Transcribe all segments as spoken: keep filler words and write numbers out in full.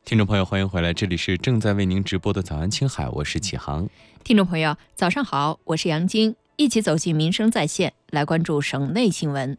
听众朋友，欢迎回来，这里是正在为您直播的早安青海，我是启航。 听众朋友，早上好，我是杨晶，一起走进民生在线，来关注省内新闻。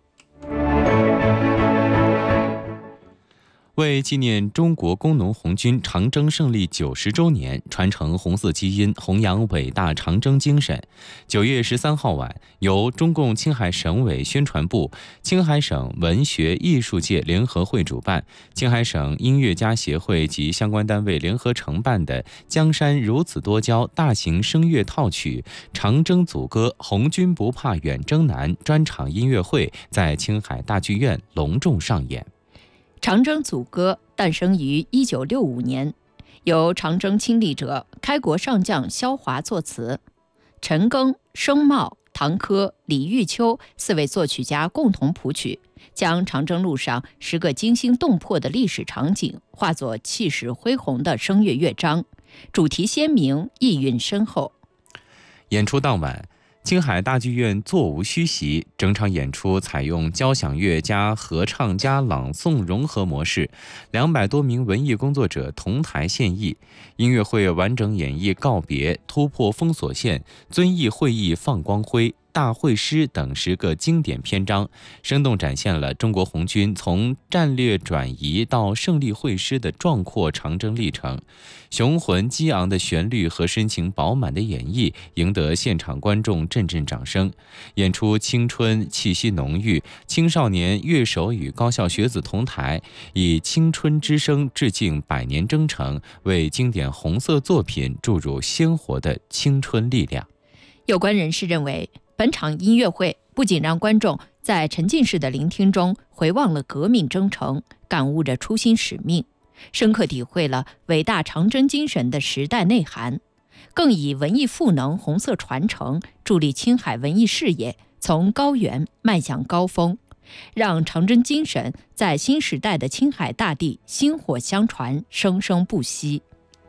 为纪念中国工农红军长征胜利九十周年，传承红色基因，弘扬伟大长征精神，九月十三号晚，由中共青海省委宣传部、青海省文学艺术界联合会主办，青海省音乐家协会及相关单位联合承办的“江山如此多娇”大型声乐套曲《长征组歌·红军不怕远征难》专场音乐会在青海大剧院隆重上演。 长征组歌诞生于一九六五年，由长征亲历者、开国上将萧华作词，陈庚、申茂、唐珂、李玉秋四位作曲家共同谱曲，将长征路上十个惊心动魄的历史场景化作气势恢宏的声乐乐章，主题鲜明，意蕴深厚。 演出当晚，青海大剧院座无虚席，整场演出采用交响乐加合唱加朗诵融合模式，两百多名文艺工作者同台献艺。音乐会完整演绎告别、突破封锁线、遵义会议放光辉、大会师等十个经典篇章，生动展现了中国红军从战略转移到胜利会师的壮阔长征历程。雄浑激昂的旋律和深情饱满的演绎赢得现场观众阵阵掌声。演出青春气息浓郁，青少年乐手与高校学子同台，以青春之声致敬百年征程，为经典红色作品注入鲜活的青春力量。 有关人士认为，本场音乐会不仅让观众在沉浸式的聆听中回望了革命征程，感悟着初心使命，深刻体会了伟大长征精神的时代内涵，更以文艺赋能红色传承，助力青海文艺事业从高原迈向高峰，让长征精神在新时代的青海大地薪火相传，生生不息。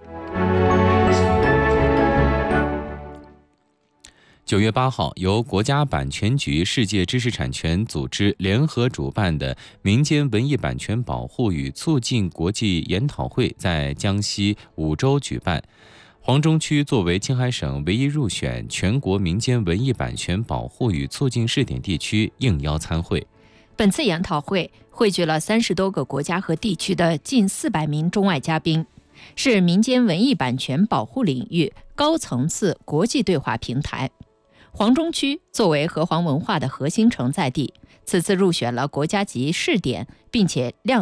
九月八号，由国家版权局世界知识产权组织联合主办的民间文艺版权保护与促进国际研讨会在江西五州举办。黄中区作为青海省唯一入选全国民间文艺版权保护与促进试点地区，应邀参会。 本次研讨会汇聚了三十多个国家和地区的近四百名中外嘉宾，是民间文艺版权保护领域高层次国际对话平台。黄中区作为河湟文化的核心承载地，此次入选了国家级试点，并且亮